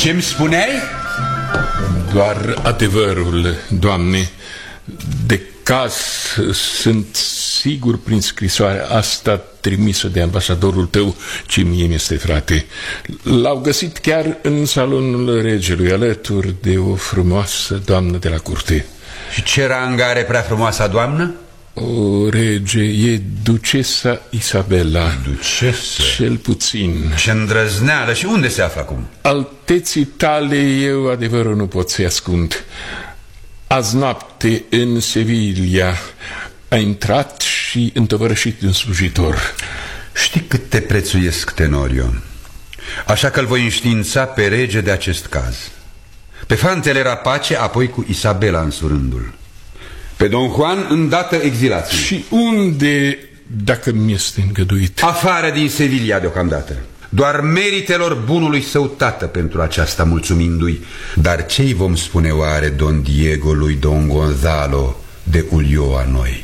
Ce-mi spuneai? Doar adevărul, Doamne. De caz sunt sigur prin scrisoarea asta trimisă de ambasadorul tău, ce mie mi-este frate. L-au găsit chiar în salonul regelui, alături de o frumoasă doamnă de la curte. Și ce rang are prea frumoasa doamnă? O rege, e ducesa Isabela. Ducesă? Cel puțin. Ce îndrăzneală! Și unde se află acum? Alteții tale eu adevărul nu pot să-i ascund. Azi noapte în Sevilla a intrat și întovărășit un slujitor. Știi cât te prețuiesc, Tenorio. Așa că îl voi înștiința pe rege de acest caz. Pe fantele Rapace, apoi cu Isabela însurându-l. Pe Don Juan îndată exilație. Și unde, dacă mi-este îngăduit? Afară din Sevilla deocamdată. Doar meritelor bunului său tată pentru aceasta mulțumindu-i. Dar ce-i vom spune oare Don Diego lui Don Gonzalo de Ulloa noi?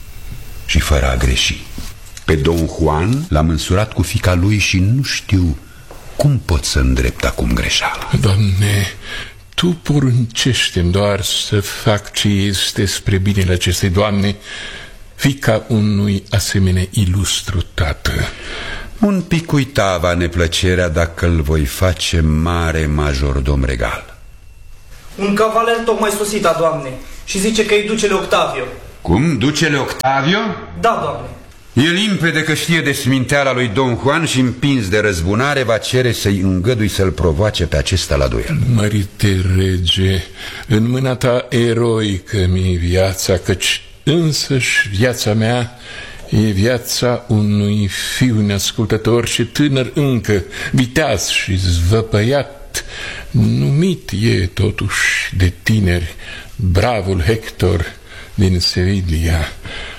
Și fără a greși, pe Don Juan l-am însurat cu fiica lui și nu știu cum pot să îndrept acum greșeala. Doamne, Tu poruncește-mi doar să fac ce este spre binele acestei doamne, fiica unui asemenea ilustru tată. Un pic uitava neplăcerea dacă îl voi face mare majordom regal. Un cavaler tocmai sosit, Doamne, și zice că e ducele Octavio. Cum? Ducele Octavio? Da, Doamne. E limpede că știe de sminteala lui Don Juan și, împins de răzbunare, va cere să-i îngădui să-l provoace pe acesta la duel. Mărite rege, în mâna ta eroică mi-e viața, căci însăși viața mea e viața unui fiu neascultător și tânăr încă, viteaz și zvăpăiat, numit e totuși de tineri bravul Hector din Sevilla.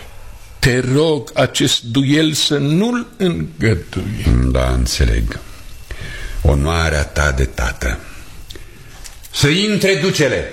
Te rog acest duel să nu-l îngădui. Da, înțeleg. Onoarea ta de tată. Să intre ducele.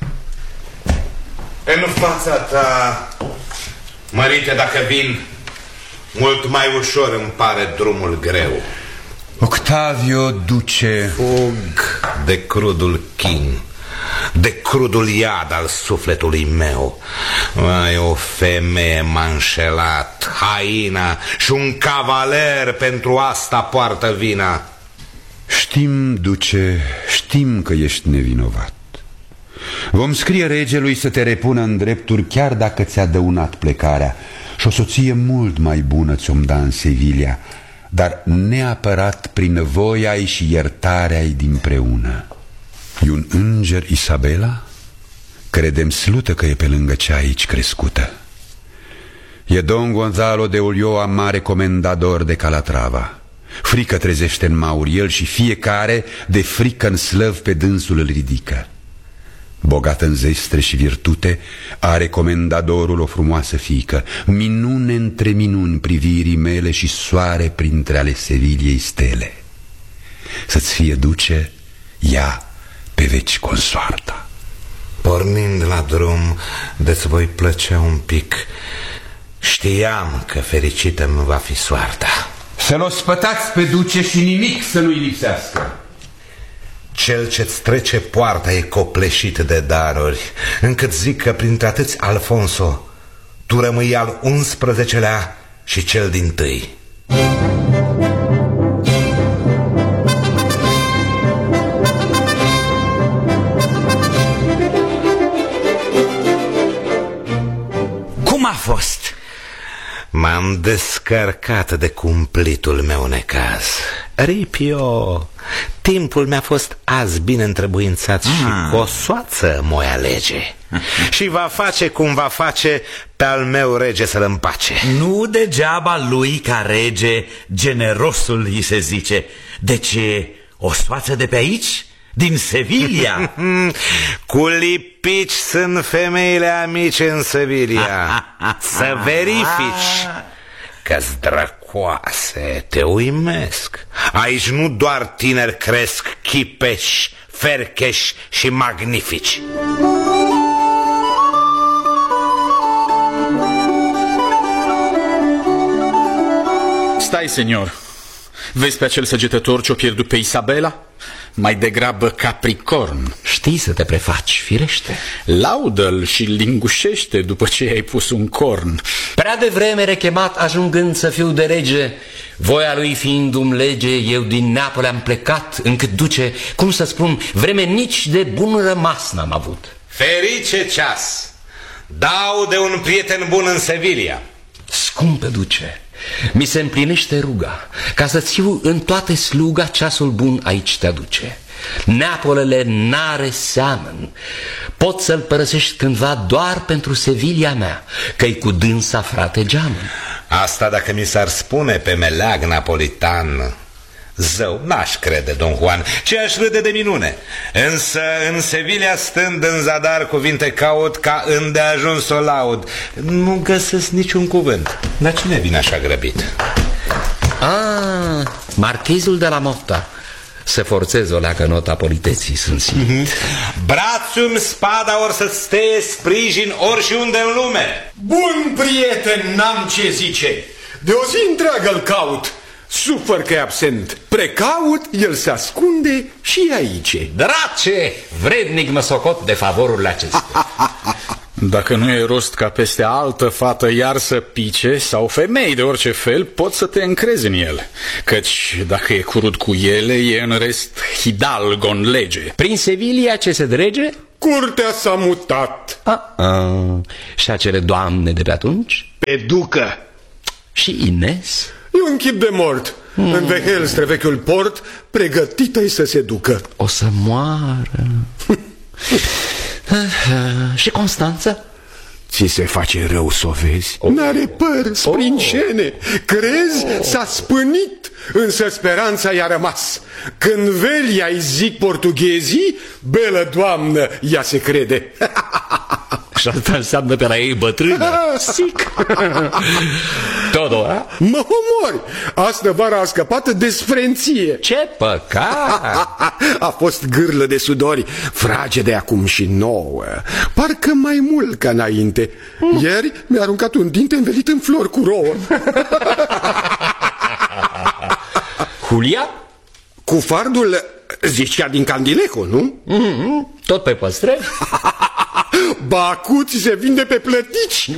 În fața ta, mărite, dacă vin, mult mai ușor îmi pare drumul greu. Octavio, duce. Fug de crudul chin, de crudul iad al sufletului meu. Mai o femeie m-a înșelat, haina, și un cavaler pentru asta poartă vina. Știm, duce, știm că ești nevinovat. Vom scrie regelui să te repună în drepturi, chiar dacă ți-a dăunat plecarea. Și o soție mult mai bună ți-om da în Sevilla, dar neapărat prin voia-i și iertarea-i dinpreună. E un înger Isabela? Credem slută că e pe lângă cea aici crescută. E Don Gonzalo de Ulloa, mare comendador de Calatrava. Frică trezește în mauri el și fiecare de frică în slăv pe dânsul îl ridică. Bogat în zestre și virtute, are comendadorul o frumoasă fiică, minune între minuni privirii mele și soare printre ale Seviliei stele. Să-ți fie, duce, ea pe veci consoarta. Pornind la drum, de-ți voi plăcea un pic. Știam că fericită mi va fi soarta. Să-l ospătați pe duce și nimic să nu-i lipsească. Cel ce-ți trece poarta e copleșit de daruri, încât zic că printre atâți, Alfonso, tu rămâi al 11-lea și cel dintâi. Cum a fost? M-am descărcat de cumplitul meu necaz. Ripio, timpul mi-a fost azi bine întrebuințat și cu o soață m-o alege. Și va face cum va face pe al meu rege să-l împace. Nu degeaba lui ca rege generosul îi se zice. Deci o soață de pe aici? Din Sevilla? Cu lipici sunt femeile amice în Sevilla. Să verifici că-s drăcoase, te uimesc. Aici nu doar tineri cresc chipeși, fercheși și magnifici. Stai, senior. Vezi pe acel săgetător ce-o pierdut pe Isabela? mai degrabă Capricorn. Știi să te prefaci, firește. Laudă-l și lingușește după ce ai pus un corn. Prea devreme rechemat ajungând să fiu de rege, voia lui fiindu-mi lege, eu din Neapole am plecat, încât duce, cum să spun, vreme nici de bun rămas n-am avut. Ferice ceas! Dau de un prieten bun în Sevilla. Scumpe duce, mi se împlinește ruga, ca să-ți fiu în toate sluga, ceasul bun aici te aduce. Neapolele n-are seamăn, poți să-l părăsești cândva doar pentru Sevilla mea, că-i cu dânsa frate geamăn. Asta dacă mi s-ar spune pe meleag napolitan. Zău, n-aș crede, Don Juan, ci aș râde de minune. Însă în Sevilla, stând în zadar, cuvinte caut, ca îndeajuns o laud. Nu găsesc niciun cuvânt. Dar cine vine așa grăbit? Marchizul de la Motta. Se forțez o leacă nota politeții, sunt simt. Brațul-mi spada or să steie sprijin ori și unde în lume. Bun prieten, n-am ce zice. De o zi întreagă îl caut. Sufăr că e absent. Precaut, el se ascunde și aici. Drace, vrednic mă socot de favorurile acestea. Dacă nu e rost ca peste altă fată iar să pice, sau femei de orice fel, poți să te încrezi în el. Căci dacă e curut cu ele, e în rest hidalgo în lege. Prin Sevilla ce se drege? Curtea s-a mutat. Și acele doamne de pe atunci? Pe ducă. Și Ines? E un chip de mort. În Vehelstre, vechiul port, pregătită-i să se ducă. O să moară. Și Constanța? Ți se face rău să o vezi? N-are păr, sprincene. Crezi? S-a spânit. Însă speranța i-a rămas. Când veli ai zic portughezii, belă doamnă, ea se crede. Și asta înseamnă pe la ei bătrână. Sic. Todora? Mă omori. Astă vara a scăpat de sfrenție. Ce păcat. A fost gârlă de sudori, fragede acum și nouă. Parcă mai mult ca înainte. Ieri mi-a aruncat un dinte învelit în flori cu rouă. Julia? Cu fardul, zicea din Candilejo, nu? Tot pe păstrări? Bacu, ți se vinde pe plătici.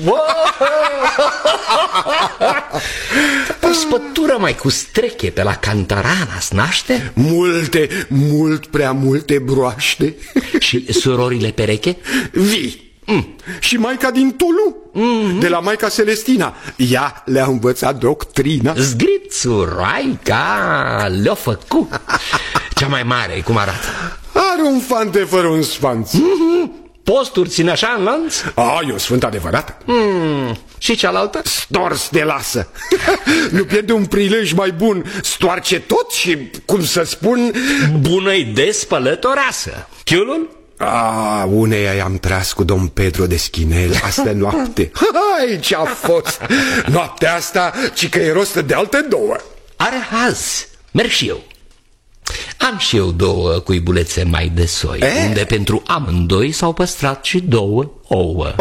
O spătură mai cu streche pe la Cantarana naște? Multe, mult prea multe broaște. Și surorile pereche? Vii. Și maica din Tolu, de la maica Celestina. Ea le-a învățat doctrina. Zgrițu, Raica, le-a făcut. Cea mai mare, cum arată? Are un fante fără un sfanț. Posturi ține așa în lanț? E o sfânt adevărată. Și cealaltă? Stors de lasă. Nu pierde un prilej mai bun. Stoarce tot și, cum să spun, bună-i despălătoreasă. Chiulul? Uneia i-am tras cu domn Pedro de Schinel astă noapte. Hai, ce-a fost! Noaptea asta, ci că e rost de alte două. Are haz, merg și eu. Am și eu două cuibulețe mai de soi, unde pentru amândoi s-au păstrat și două ouă.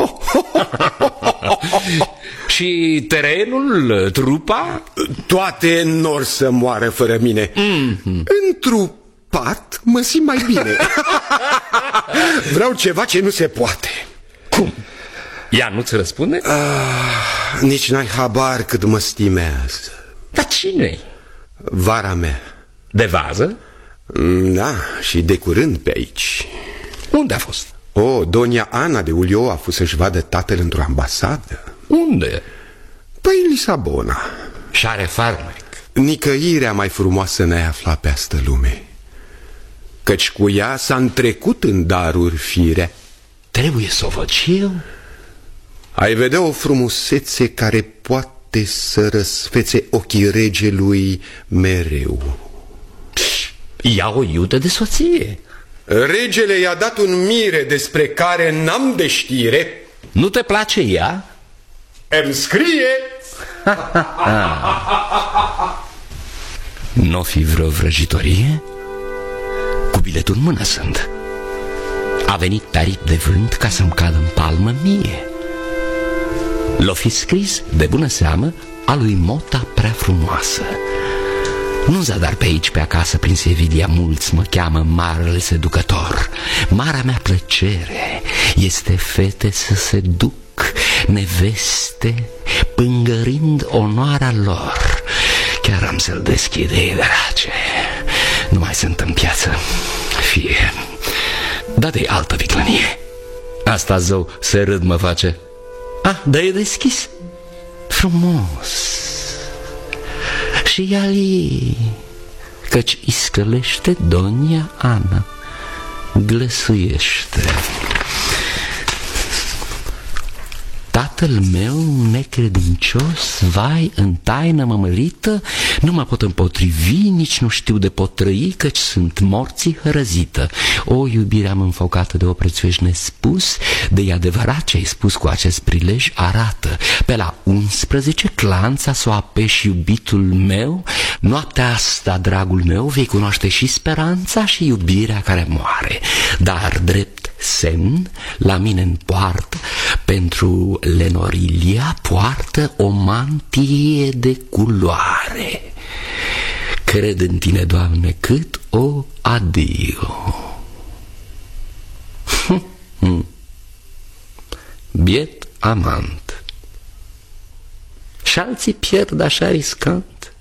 Și terenul, trupa? Toate n-or să moară fără mine. Într-un pat mă simt mai bine. Vreau ceva ce nu se poate. Cum? Ea nu-ți răspunde? Nici n-ai habar cât mă stimează. Dar cine-i? Vara mea. De vază? Da, și de curând pe aici. Unde a fost? Donia Ana de Ulio a fost să-și vadă tatăl într-o ambasadă. Unde? Păi în Lisabona. Și are farmec. Nicăirea mai frumoasă n-ai aflat pe astă lume, căci cu ea s-a întrecut în daruri firea. Trebuie să o văd și eu. Ai vedea o frumusețe care poate să răsfețe ochii regelui mereu. Ia o iută de soție. Regele i-a dat un mire despre care n-am de știre. Nu te place ea? Îmi scrie. N-o fi vreo vrăjitorie? Cu biletul în mână sunt. A venit pe aripi de vânt ca să-mi cadă în palmă mie. L-o fi scris, de bună seamă, a lui Mota prea frumoasă. Nu zadar pe aici, pe acasă, prin Sevilla, mulți mă cheamă marele seducător. Marea mea plăcere este fete să se duc, neveste, pângărind onoarea lor. Chiar am să-l deschid, ei, drace. Nu mai sunt în piață. Fie. Da-te altă viclănie. Asta, zău, se râd mă face. Da-i deschis. Frumos. Și ia-li, căci iscălește Donia Ana, glăsuiește. Tatăl meu necredincios, vai, în taină mămărită, nu mă pot împotrivi, nici nu știu de pot trăi, căci sunt morții hărăzită. O, iubirea-m înfocată de o prețuiești nespus, de adevărat ce ai spus cu acest prilej arată. Pe la 11 clanța s-o apeși iubitul meu, noaptea asta, dragul meu, vei cunoaște și speranța și iubirea care moare. Dar drept semn, la mine în poartă, pentru Lenorilia poartă o mantie de culoare. Cred în tine, Doamne, cât o adio. Biet amant. Și alții pierd așa riscant.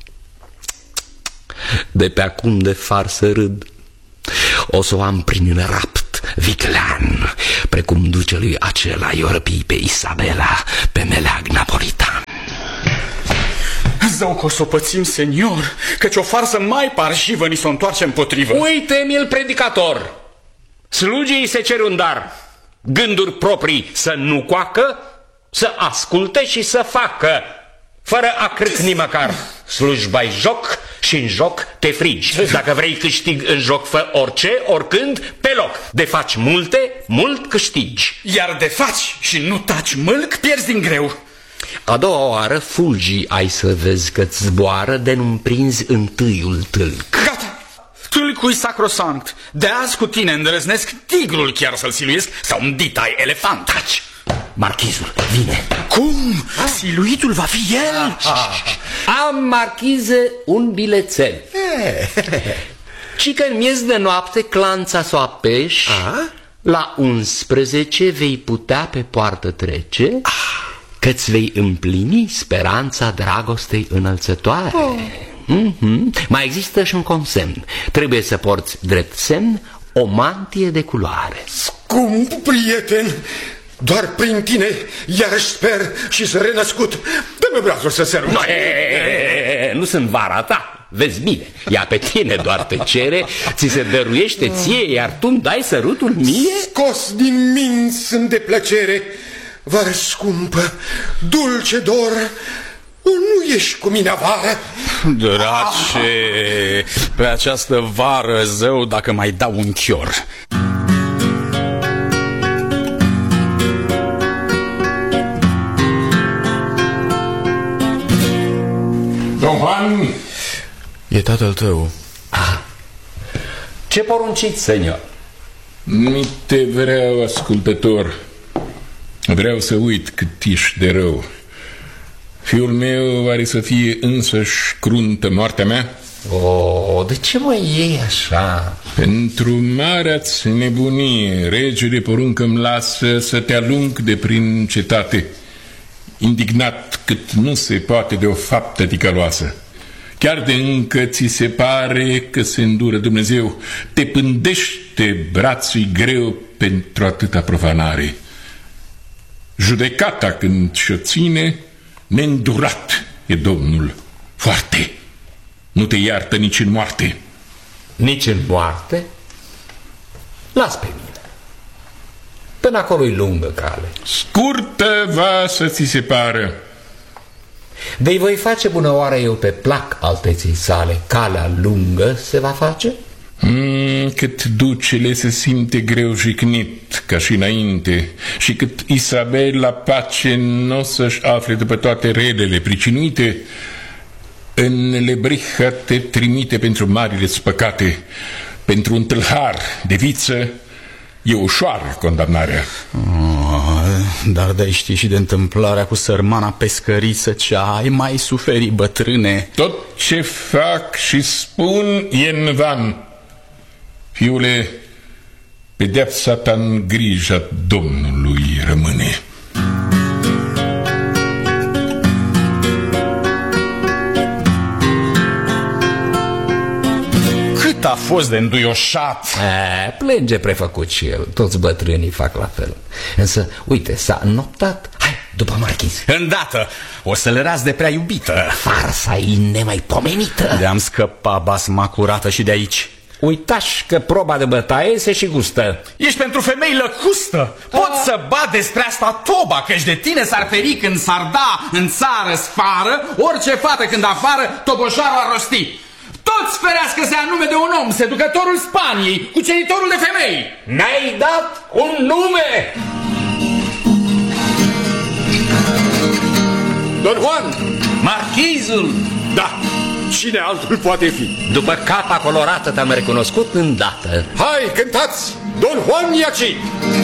De pe acum de farsă râd. O să o am prin rapt viclean, precum ducelui acela i-o răpi pe Isabela, pe meleag napolitan. Zău că o să o pățim, senior, căci o farsă mai parșivă ni s-o întoarce împotrivă. Uite-mi-l, predicator! Slugii se cer un dar, gânduri proprii să nu coacă, să asculte și să facă, fără a crâcni măcar. Slujba-i joc și în joc te frigi. Dacă vrei câștig în joc, fă orice, oricând, pe loc. De faci multe, mult câștigi. Iar de faci și nu taci mâlc, pierzi din greu. A doua oară fulgii ai să vezi că-ți zboară de nu-mi prinzi întâiul tâlc. Gata! Tâlcul-i sacrosanct. De azi cu tine îndrăznesc tigrul chiar să-l siluiesc sau un ditai elefant. Taci! Marchizul vine. Cum? Siluitul va fi el? Am, marchize, un bilețel. Ci că în miez de noapte clanța s-o apeși, la 11 vei putea pe poartă trece, că-ți vei împlini speranța dragostei înălțătoare. Mai există și un consemn. Trebuie să porți drept semn o mantie de culoare. Scump prieten, doar prin tine iarăși sper și să renăscut. Dă-mi brațul să sărut. Nu sunt vara ta, vezi bine. Ea pe tine doar te cere, ți se dăruiește ție, iar tu îmi dai sărutul mie? Scos din minți sunt de plăcere. Vară scumpă, dulce dor, nu ești cu mine avară? Drace, pe această vară, zău, dacă mai dau un chior. Don Juan! E tatăl tău. Ce porunciți, senior? Nu te vreau, ascultător. Vreau să uit cât ești de rău. Fiul meu are să fie însăși cruntă moartea mea? De ce mă iei așa? Pentru marea-ți nebunie, regele poruncă îmi lasă să te alung de prin cetate, indignat cât nu se poate de o faptă ticăloasă. Chiar de încă ți se pare că se îndură Dumnezeu, te pândește brațul greu pentru atâta profanare. Judecata când și-o ține, neîndurat e Domnul, foarte. Nu te iartă nici în moarte. Nici în moarte? Las pe mine. Până acolo-i lungă cale. Scurtă va să ți se pară. De-i voi face bună oară eu pe plac alteții sale. Calea lungă se va face? Cât ducele se simte greu jignit, ca și înainte, și cât Isabela pace n-o să-și afle după toate relele pricinuite, în Lebriha te trimite pentru marile-ți păcate. Pentru un tâlhar de viță e ușoară condamnarea. Dar de-ai ști și de întâmplarea cu sărmana pescăriță ce ai mai suferit, bătrâne. Tot ce fac și spun e în van. Fiule, pedeapsa ta în grija Domnului rămâne. Cât a fost de înduioșat! Plânge prefăcut și el. Toți bătrânii fac la fel. Însă, uite, s-a înnoptat. Hai, după marchiz. Îndată! O să le raz de prea iubită. Farsa e nemaipomenită. De-am scăpat basma curată și de aici. Uitași că proba de bătaie se și gustă. Ești pentru femei lăcustă. Pot să bat despre asta toba, căci de tine s-ar feri când s-ar da în țară sfară, orice fată când afară toboșarul ar rosti. Toți ferească-se anume de un om, seducătorul Spaniei, cuceritorul de femei. N-ai dat un nume! Don Juan! Marchizul! Da, cine altul poate fi? După capa colorată te-am recunoscut îndată. Hai, cântați! Don Juan e aici!